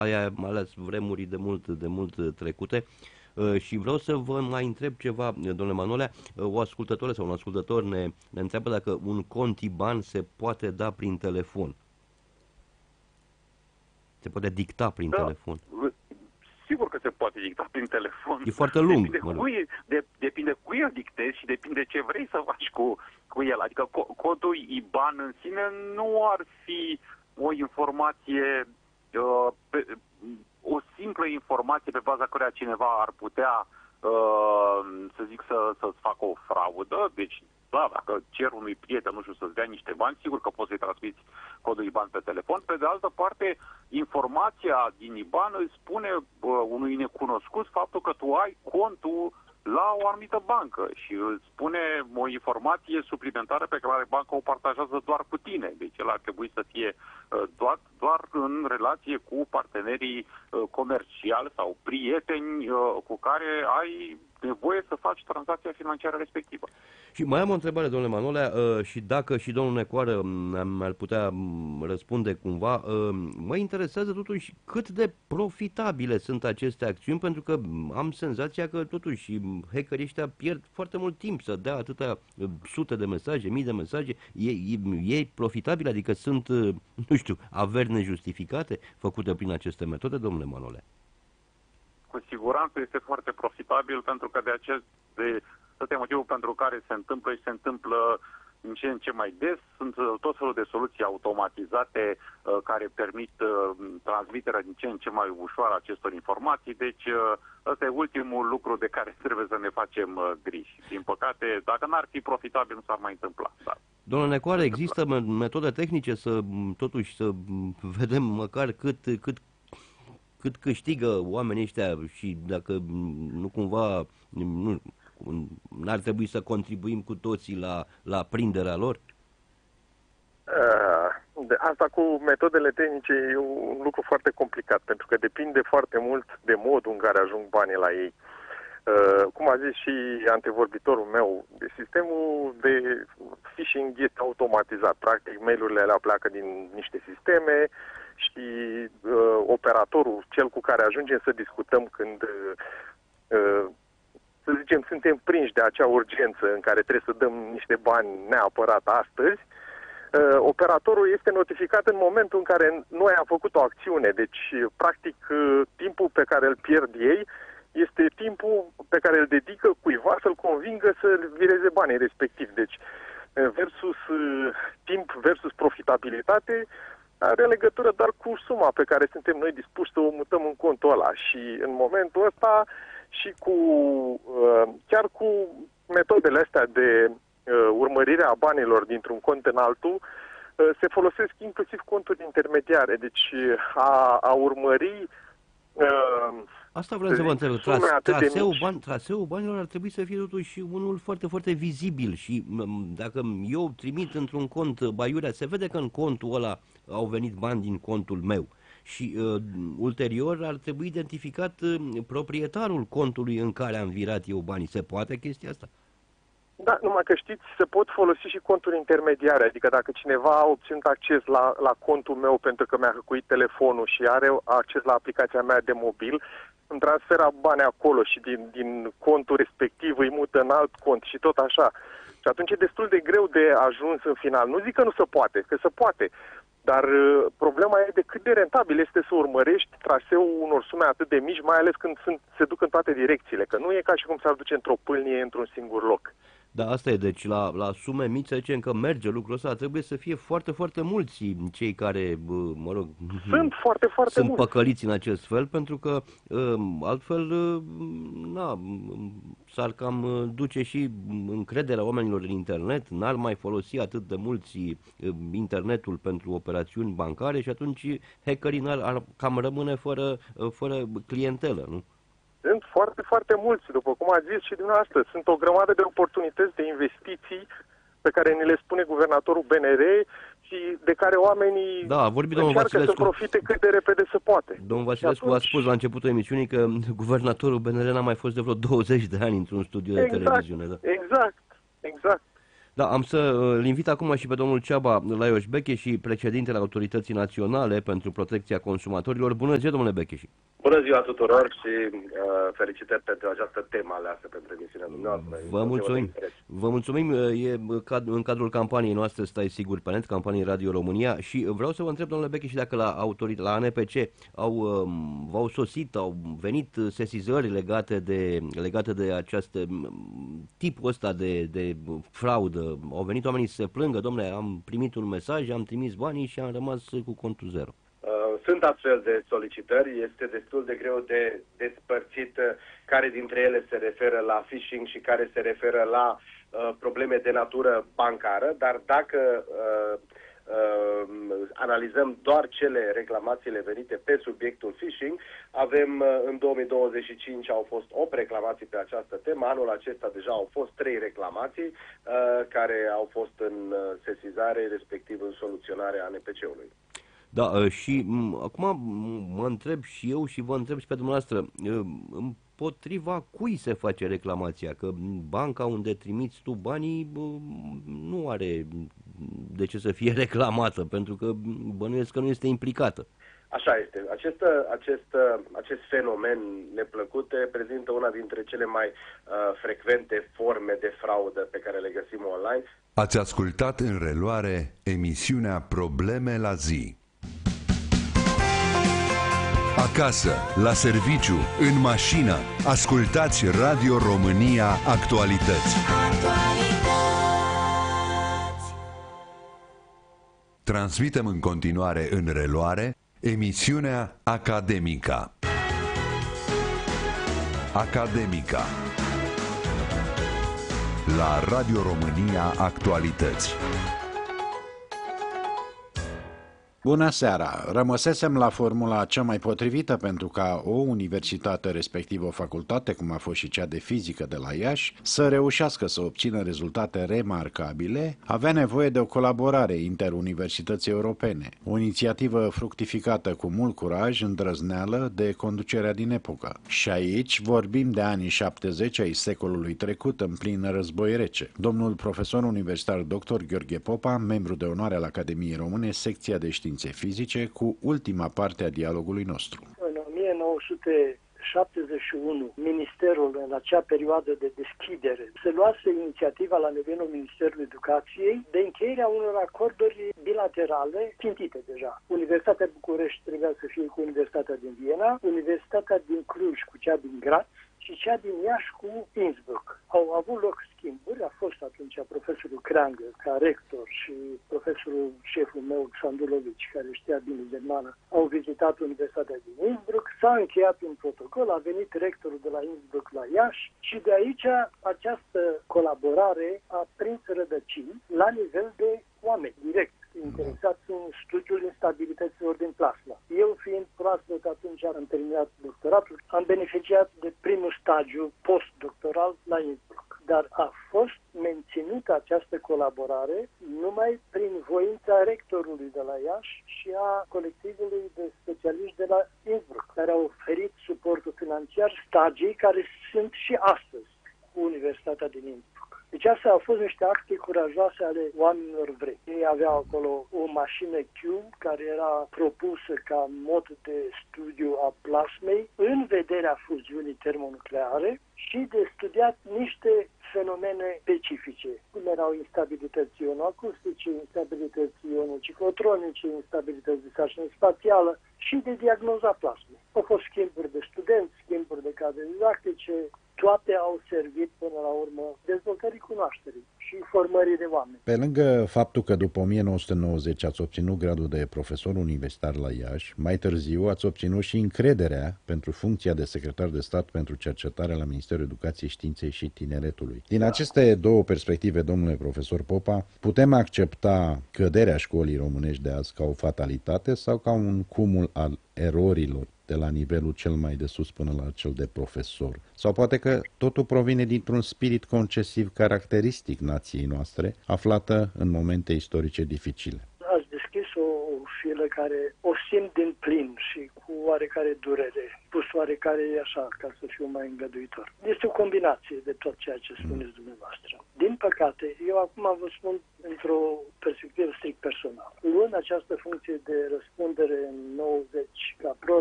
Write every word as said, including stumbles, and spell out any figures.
aia, mai ales vremuri de mult, de mult trecute. Uh, și vreau să vă mai întreb ceva, domnule Manolea. Uh, o ascultătoare sau un ascultător ne, ne întreabă dacă un cont IBAN se poate da prin telefon. Se poate dicta prin Da, telefon. sigur că se poate dicta prin telefon. E foarte lung. Depinde cui, de, depinde cui îl dictezi și depinde ce vrei să faci cu, cu el. Adică co codul IBAN în sine nu ar fi o informație, uh, pe, o simplă informație pe baza căreia cineva ar putea, uh, să zic, să, să-ți facă o fraudă. Deci, da, dacă cer unui prieten, nu știu, să-ți dea niște bani, sigur că poți să-i transmiți codul IBAN pe telefon. Pe de altă parte, informația din IBAN îți spune uh, unui necunoscut faptul că tu ai contul la o anumită bancă și îți spune o informație suplimentară pe care banca o partajează doar cu tine. Deci el ar trebui să fie uh, doar, doar în relație cu partenerii uh, comerciali sau prieteni uh, cu care ai nevoie să faci tranzacția financiară respectivă. Și mai am o întrebare, domnule Manolea, uh, și dacă și domnul Necoară mi-ar putea răspunde cumva, uh, mă interesează totuși cât de profitabile sunt aceste acțiuni, pentru că am senzația că totuși hackerii ăștia pierd foarte mult timp să dea atâtea sute de mesaje, mii de mesaje. E, e, e profitabil, adică sunt, nu știu, averi nejustificate făcute prin aceste metode, domnule Manolea? Cu siguranță este foarte profitabil, pentru că de acest, de, ăsta e motivul pentru care se întâmplă și se întâmplă în ce în ce mai des. Sunt tot felul de soluții automatizate uh, care permit uh, transmiterea din ce în ce mai ușoară acestor informații. Deci uh, ăsta e ultimul lucru de care trebuie să ne facem uh, griji. Din păcate, dacă n-ar fi profitabil, nu s-ar mai întâmpla. Da. Domnule Necoare, există metode tehnice să totuși să vedem măcar cât, cât cât câștigă oamenii ăștia și dacă nu cumva nu, n-ar trebui să contribuim cu toții la, la prinderea lor? De asta cu metodele tehnice e un lucru foarte complicat, pentru că depinde foarte mult de modul în care ajung banii la ei. Cum a zis și antevorbitorul meu, sistemul de phishing este automatizat. Practic, mail-urile alea pleacă din niște sisteme și uh, operatorul, cel cu care ajungem să discutăm când, uh, să zicem, suntem prinși de acea urgență în care trebuie să dăm niște bani neapărat astăzi, uh, operatorul este notificat în momentul în care noi am făcut o acțiune. Deci, practic, uh, timpul pe care îl pierd ei este timpul pe care îl dedică cuiva să-l convingă să vireze banii respectiv. Deci, versus uh, timp versus profitabilitate, are legătură doar cu suma pe care suntem noi dispuși să o mutăm în contul ăla. Și în momentul ăsta și cu uh, chiar cu metodele astea de uh, urmărire a banilor dintr-un cont în altul, uh, se folosesc inclusiv conturi intermediare. Deci a, a urmări uh, Asta vreau să vă întreb. Traseul, ban, traseul banilor ar trebui să fie totuși unul foarte, foarte vizibil și dacă eu trimit într-un cont baiurea, se vede că în contul ăla au venit bani din contul meu și uh, ulterior ar trebui identificat uh, proprietarul contului în care am virat eu banii. Se poate chestia asta? Da, numai că știți, se pot folosi și conturi intermediare, adică dacă cineva a obținut acces la, la contul meu pentru că mi-a hăcuit telefonul și are acces la aplicația mea de mobil, îmi transferă bani acolo și din, din contul respectiv îi mută în alt cont și tot așa. Și atunci e destul de greu de ajuns în final. Nu zic că nu se poate, că se poate, dar uh, problema e de cât de rentabil este să urmărești traseul unor sume atât de mici, mai ales când sunt, se duc în toate direcțiile, că nu e ca și cum s-ar duce într-o pâlnie într-un singur loc. Da, asta e, deci la, la sume mici, să zicem că merge lucrul ăsta, trebuie să fie foarte, foarte mulți cei care, mă rog, sunt foarte, foarte sunt mulți. păcăliți în acest fel, pentru că altfel, na, s-ar cam duce și încrederea oamenilor în internet, n-ar mai folosi atât de mulți internetul pentru operațiuni bancare și atunci hackerii n-ar, ar cam rămâne fără, fără clientelă, nu? Sunt foarte, foarte mulți, după cum ați zis și dumneavoastră. Sunt o grămadă de oportunități de investiții pe care ni le spune guvernatorul B N R și de care oamenii da, a vorbit domnul încearcă Vasilescu, să profite cât de repede se poate. Domnul Vasilescu atunci... a spus la începutul emisiunii că guvernatorul B N R n-a mai fost de vreo douăzeci de ani într-un studio de exact, televiziune. Da. Exact, exact. Da, am să îl invit acum și pe domnul Ceaba Laios Becheși, președintele Autorității Naționale pentru Protecția Consumatorilor. Bună ziua, domnule Becheși! Bună ziua tuturor și uh, felicitări pentru această temă aleasă pentru emisiunea dumneavoastră. Vă mulțumim! Vă mulțumim! E în cadrul campaniei noastre Stai Sigur pe Net, campaniei Radio România, și vreau să vă întreb, domnule Becheși, dacă la, autorit- la A N P C au, v-au sosit, au venit sesizări legate de, legate de acest tipul ăsta de, de fraudă. Au venit oamenii să se plângă, domnule, am primit un mesaj, am trimis banii și am rămas cu contul zero. Sunt astfel de solicitări, este destul de greu de despărțit care dintre ele se referă la phishing și care se referă la uh, probleme de natură bancară, dar dacă uh, uh, analizăm doar cele reclamațiile venite pe subiectul phishing, avem uh, în două mii douăzeci și cinci au fost opt reclamații pe această temă, anul acesta deja au fost trei reclamații uh, care au fost în uh, sesizare, respectiv în soluționarea A N P C-ului. Da, și acum mă întreb și eu și vă întreb și pe dumneavoastră, împotriva cui se face reclamația? Că banca unde trimiți tu banii nu are de ce să fie reclamată, pentru că bănuiesc că nu este implicată. Așa este. Acest, acest, acest fenomen neplăcut prezintă una dintre cele mai uh, frecvente forme de fraudă pe care le găsim online. Ați ascultat în reluare emisiunea Probleme la zi. Acasă, la serviciu, în mașină, ascultați Radio România Actualități. Actualități. Transmitem în continuare în reluare emisiunea Academica. Academica. La Radio România Actualități. Bună seara! Rămăsesem la formula cea mai potrivită pentru ca o universitate, respectiv o facultate, cum a fost și cea de fizică de la Iași, să reușească să obțină rezultate remarcabile, avea nevoie de o colaborare interuniversității europene, o inițiativă fructificată cu mult curaj, îndrăzneală de conducerea din epocă. Și aici vorbim de anii șaptezeci ai secolului trecut, în plin război rece. Domnul profesor universitar doctor Gheorghe Popa, membru de onoare al Academiei Române, secția de științe fizice, cu ultima parte a dialogului nostru. În o mie nouă sute șaptezeci și unu, Ministerul, în acea perioadă de deschidere, se luase inițiativa la nivelul Ministerului Educației de încheierea unor acorduri bilaterale țintite deja. Universitatea București trebuia să fie cu Universitatea din Viena, Universitatea din Cluj cu cea din Graz și cea din Iași cu Innsbruck. Au avut loc schimburi, a fost atunci profesorul Creangă ca rector și profesorul șeful meu, Sandulovici, care știa bine germană, au vizitat Universitatea din Innsbruck, s-a încheiat un protocol, a venit rectorul de la Innsbruck la Iași și de aici această colaborare a prins rădăcini la nivel de oameni, direct interesați în studiul instabilităților din plasmă. Eu, fiind proaspăt, atunci am terminat doctoratul, am beneficiat de primul stagiu postdoctoral la Innsbruck. Dar a fost menținută această colaborare numai prin voința rectorului de la Iași și a colectivului de specialiști de la Innsbruck, care au oferit suportul financiar stagii care sunt și astăzi cu Universitatea din Innsbruck. Deci astea au fost niște acte curajoase ale oamenilor vrei. Ei aveau acolo o mașină Q care era propusă ca mod de studiu a plasmei în vederea fuziunii termonucleare și de studiat niște fenomene specifice, cum erau instabilități ionoacustice, instabilități ionociclotronice, instabilități de sarcină spațială și de diagnoza plasmei. Au fost schimburi de studenți, schimburi de cadre didactice, toate au servit până la urmă dezvoltării cunoașterii și formării de oameni. Pe lângă faptul că după o mie nouă sute nouăzeci ați obținut gradul de profesor universitar la Iași, mai târziu ați obținut și încrederea pentru funcția de secretar de stat pentru cercetare la Ministerul Educației, Științei și Tineretului. Din aceste două perspective, domnule profesor Popa, putem accepta căderea școlii românești de azi ca o fatalitate sau ca un cumul al erorilor de la nivelul cel mai de sus până la cel de profesor? Sau poate că totul provine dintr-un spirit concesiv caracteristic nației noastre, aflată în momente istorice dificile? Ați deschis o filă care o simt din plin și cu oarecare durere, pus oarecare așa, ca să fiu mai îngăduitor. Este o combinație de tot ceea ce spuneți dumneavoastră. Din păcate, eu acum vă spun într-o perspectivă strict personală. Luând această funcție de răspundere în nouăzeci ca pro